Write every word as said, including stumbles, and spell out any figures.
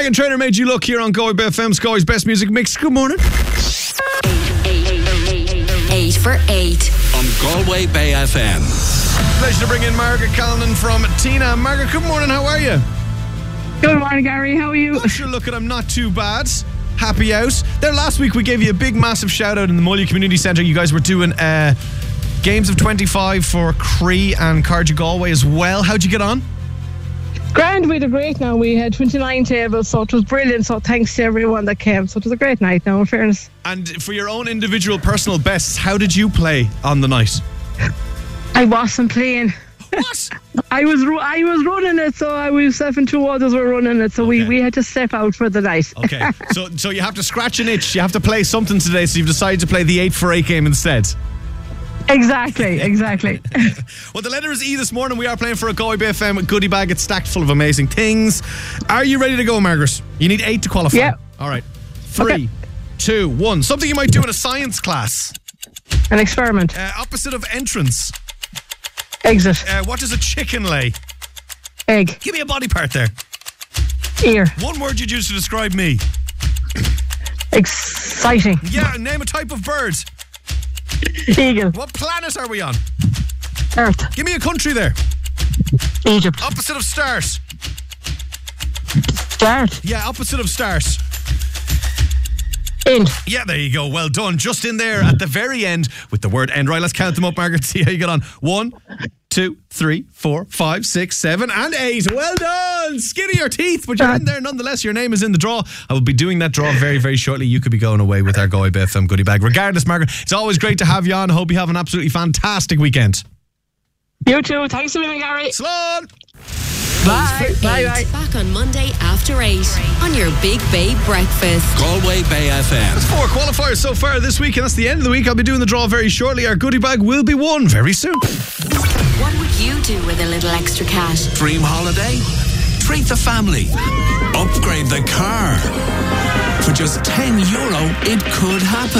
And Trainer made you look here on Galway Bay F M, Galway's best music mix. Good morning. Eight for eight on Galway Bay F M. Pleasure to bring in Margaret Callan from Tina. Margaret, good morning. How are you? Good morning, Gary. How are you? Oh, sure, look at I'm not too bad. Happy out. There last week we gave you a big massive shout out in the Mully Community Centre. You guys were doing uh, games of twenty-five for Cree and Carja Galway as well. How'd you get on? Grand, we did great now. We had twenty-nine tables, so it was brilliant. So thanks to everyone that came. So it was a great night now, in fairness. And for your own individual personal bests, how did you play on the night? I wasn't playing. What? I was I was running it, so I was myself and two others were running it, so okay. we, we had to step out for the night. Okay, so so you have to scratch an itch. You have to play something today, so you've decided to play the eight for eight game instead. Exactly, exactly. Well, the letter is E this morning. We are playing for a Galway Bay F M goodie bag. It's stacked full of amazing things. Are you ready to go, Margaret? You need eight to qualify. Yeah. All right. Three, okay. two, one. Something you might do in a science class. An experiment. Uh, opposite of entrance. Exit. Uh, what does a chicken lay? Egg. Give me a body part there. Ear. One word you'd use to describe me. Exciting. Yeah, name a type of bird. Eagle. What planet are we on? Earth. Give me a country there. Egypt. Opposite of stars. Start. Yeah, opposite of stars. End. Yeah, there you go. Well done. Just in there at the very end with the word end. Right, let's count them up, Margaret. See how you get on. One, two, three, four, five, six, seven, and eight. Well done. Skinny your teeth, but you're in there nonetheless. Your name is in the draw. I will be doing that draw very, very shortly. You could be going away with our Galway Bay F M goodie bag. Regardless, Margaret, it's always great to have you on. I hope you have an absolutely fantastic weekend. You too. Thanks a million, Gary. Slán. Bye. Bye. Bye. Back on Monday after eight on your Big Bay Breakfast. Galway Bay F M. That's four qualifiers so far this week, and that's the end of the week. I'll be doing the draw very shortly. Our goodie bag will be won very soon. What would you do with a little extra cash? Dream holiday? Treat the family. Upgrade the car. For just ten euro, it could happen.